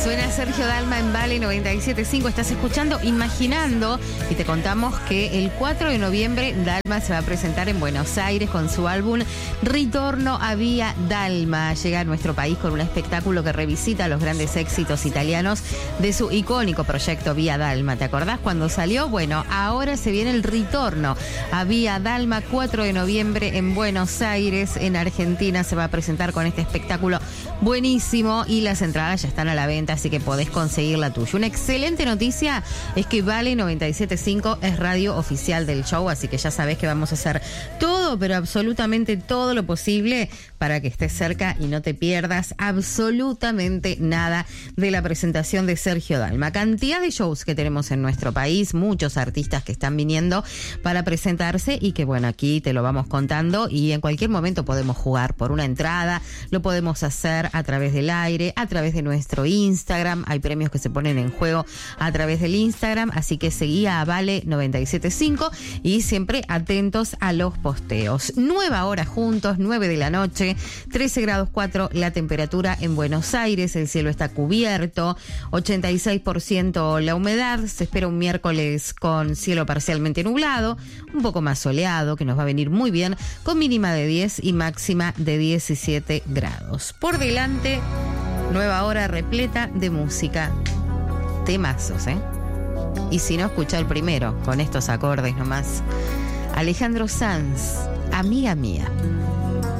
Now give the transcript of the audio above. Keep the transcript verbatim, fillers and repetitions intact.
Suena Sergio Dalma en Vale noventa y siete punto cinco. Estás escuchando Imaginando y te contamos que el cuatro de noviembre Dalma se va a presentar en Buenos Aires con su álbum Ritorno a Via Dalma. Llega a nuestro país con un espectáculo que revisita los grandes éxitos italianos de su icónico proyecto Via Dalma. ¿Te acordás cuando salió? Bueno, ahora se viene el Ritorno a Via Dalma, cuatro de noviembre en Buenos Aires, en Argentina. Se va a presentar con este espectáculo buenísimo y las entradas ya están a la venta, así que podés conseguir la tuya. Una excelente noticia es que Vale noventa y siete punto cinco es radio oficial del show, así que ya sabés que vamos a hacer todo, pero absolutamente todo lo posible para que estés cerca y no te pierdas absolutamente nada de la presentación de Sergio Dalma. Cantidad de shows que tenemos en nuestro país, muchos artistas que están viniendo para presentarse y que bueno, aquí te lo vamos contando y en cualquier momento podemos jugar por una entrada, lo podemos hacer a través del aire, a través de nuestro Instagram, hay premios que se ponen en juego a través del Instagram, así que seguí a Vale noventa y siete punto cinco y siempre atentos a los posteos. Nueva hora juntos, nueve de la noche, trece grados cuatro la temperatura en Buenos Aires, el cielo está cubierto, ochenta y seis por ciento la humedad, se espera un miércoles con cielo parcialmente nublado, un poco más soleado, que nos va a venir muy bien, con mínima de diez y máxima de diecisiete grados. Por delante, nueva hora repleta de música. Temazos, ¿eh? Y si no, escucha el primero, con estos acordes nomás. Alejandro Sanz, Amiga Mía.